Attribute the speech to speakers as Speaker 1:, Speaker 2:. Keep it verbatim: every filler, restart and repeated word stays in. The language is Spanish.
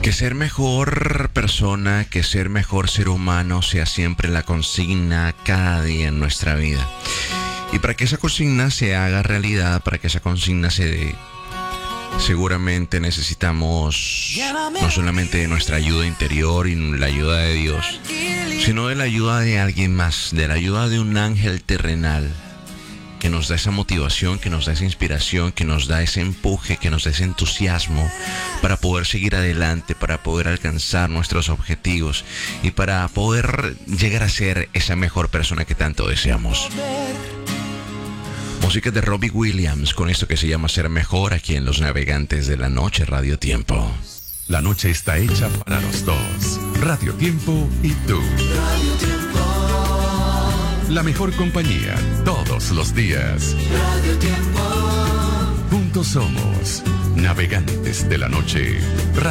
Speaker 1: Que ser mejor persona, que ser mejor ser humano sea siempre la consigna cada día en nuestra vida. Y para que esa consigna se haga realidad, para que esa consigna se dé, seguramente necesitamos no solamente de nuestra ayuda interior y la ayuda de Dios, sino de la ayuda de alguien más, de la ayuda de un ángel terrenal que nos da esa motivación, que nos da esa inspiración, que nos da ese empuje, que nos da ese entusiasmo para poder seguir adelante, para poder alcanzar nuestros objetivos y para poder llegar a ser esa mejor persona que tanto deseamos. Música de Robbie Williams con esto que se llama Ser Mejor aquí en Los Navegantes de la Noche, Radio Tiempo.
Speaker 2: La noche está hecha para los dos. Radio Tiempo y tú.
Speaker 3: Radio Tiempo.
Speaker 2: La mejor compañía todos los días.
Speaker 3: Radio Tiempo.
Speaker 2: Juntos somos Navegantes de la Noche.